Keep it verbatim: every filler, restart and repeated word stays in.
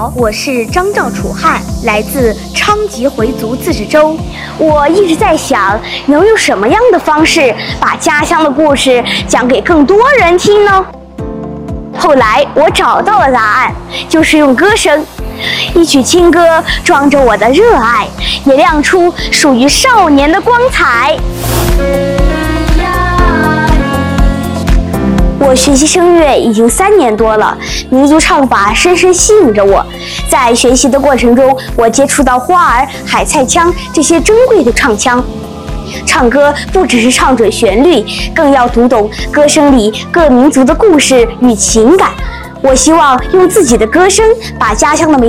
好，我是张赵楚汉，来自昌吉回族自治州。 我一直在想，能用什么样的方式把家乡的故事讲给更多人听呢？后来我找到了答案，就是用歌声。一曲清歌装着我的热爱，也亮出属于少年的光彩。我学习声乐已经三年多了，民族唱法深深吸引着我。在学习的过程中，我接触到花儿、海菜腔这些珍贵的唱腔。唱歌不只是唱准旋律，更要读懂歌声里各民族的故事与情感。我希望用自己的歌声把家乡的美